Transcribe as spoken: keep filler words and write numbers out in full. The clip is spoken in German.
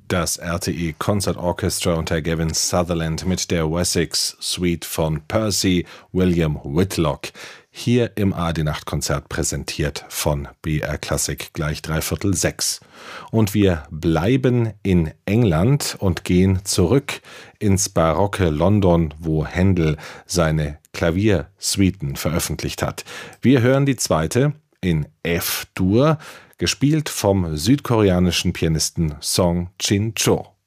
Das R T E Concert Orchestra unter Gavin Sutherland mit der Wessex Suite von Percy William Whitlock. Hier im A R D-Nachtkonzert präsentiert von B R Klassik gleich dreiviertel sechs. Und wir bleiben in England und gehen zurück ins barocke London, wo Händel seine Klaviersuiten veröffentlicht hat. Wir hören die zweite in F-Dur, gespielt vom südkoreanischen Pianisten Song Chin-cho.